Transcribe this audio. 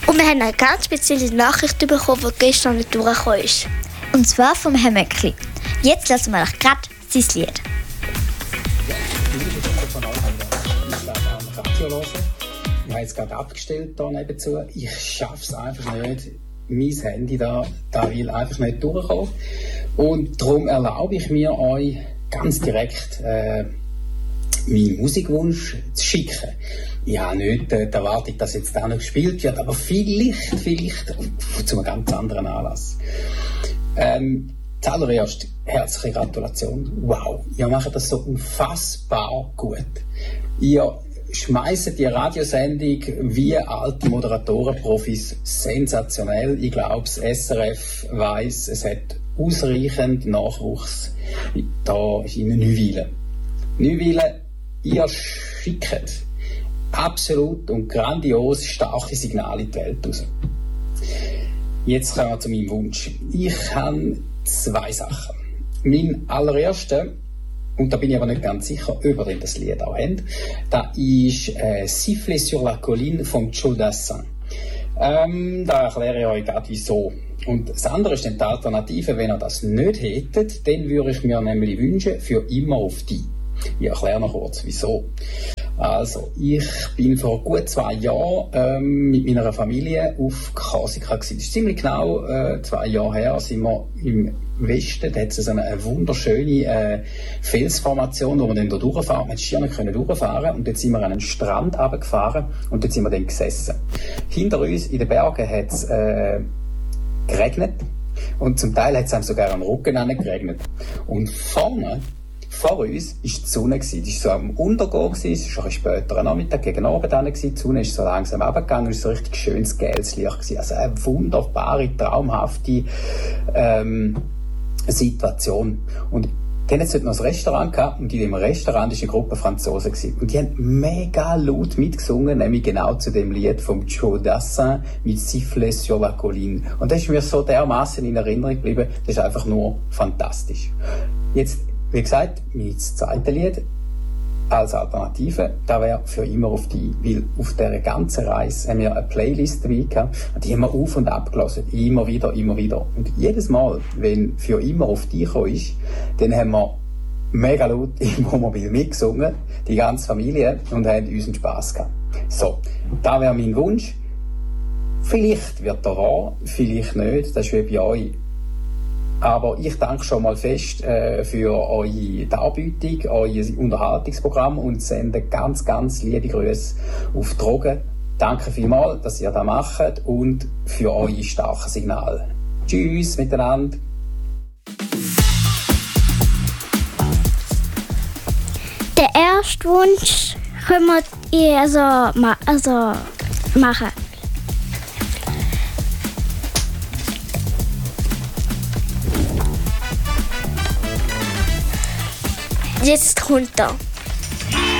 Und wir haben eine ganz spezielle Nachricht bekommen, die gestern nicht durchgekommen ist. Und zwar vom Herrn Möckli. Jetzt lassen wir euch gerade sein Lied. Ich habe jetzt gerade abgestellt hier nebenzu. Ich schaffe es einfach nicht. Mein Handy da will einfach nicht durchkommen. Und darum erlaube ich mir euch ganz direkt meinen Musikwunsch zu schicken. Ich habe nicht die Erwartung, dass jetzt da noch gespielt wird, aber vielleicht zu einem ganz anderen Anlass. Zuallererst herzliche Gratulation. Wow, ihr macht das so unfassbar gut. Ihr schmeißen die Radiosendung wie alte Moderatorenprofis sensationell. Ich glaube, das SRF weiss, es hat ausreichend Nachwuchs da in Neuwilen. Neuwilen, ihr schickt absolut und grandios starke Signale in die Welt raus. Jetzt kommen wir zu meinem Wunsch. Ich habe 2 Sachen. Mein allererster, und da bin ich aber nicht ganz sicher, ob ihr das Lied auch habt, das ist «Sifflet sur la colline» von Joe Dassin. Da erkläre ich euch gerade wieso. Und das andere ist dann die Alternative, wenn ihr das nicht hättet, dann würde ich mir nämlich wünschen, für immer auf die. Ich erkläre noch kurz, wieso. Also, ich bin vor gut 2 Jahren mit meiner Familie auf Korsika gewesen. Das ist ziemlich genau 2 Jahre her, sind wir im Westen. Da hat es so eine wunderschöne Felsformation, wo man dann da durchfahren. Man konnte nicht durchfahren. Und jetzt sind wir an einen Strand runtergefahren und dort sind wir dann gesessen. Hinter uns in den Bergen hat es geregnet. Und zum Teil hat es einem sogar am Rücken geregnet. Und vorne vor uns war die Sonne. Die war so am Untergehen, es war schon ein später am Nachmittag, gegen Abend. Die Sonne ist so langsam runtergegangen, es war so richtig schönes gelbes Licht. Also eine wunderbare, traumhafte Situation. Und dann hat es noch ein Restaurant gehabt, und in dem Restaurant war eine Gruppe Franzosen gewesen. Und die haben mega laut mitgesungen, nämlich genau zu dem Lied von Joe Dassin mit «Sifflet sur la colline». Und das ist mir so dermaßen in Erinnerung geblieben, das ist einfach nur fantastisch. Jetzt, wie gesagt, mein zweites Lied als Alternative, da wäre «Für immer auf die», weil auf dieser ganzen Reise haben wir eine Playlist dabei gehabt, und die haben wir auf und ab gelassen, immer wieder. Und jedes Mal, wenn «Für immer auf die» gekommen ist, dann haben wir mega laut im Wohnmobil mitgesungen, die ganze Familie, und haben unseren Spass gehabt. So, da wäre mein Wunsch. Vielleicht wird er wahr, vielleicht nicht, das ist wie bei euch. Aber ich danke schon mal fest für eure Darbietung, euer Unterhaltungsprogramm, und sende ganz, ganz liebe Grüße auf Drogen. Danke vielmals, dass ihr das macht, und für eure starken Signale. Tschüss miteinander. Der erste Wunsch können wir machen. Jetzt runter.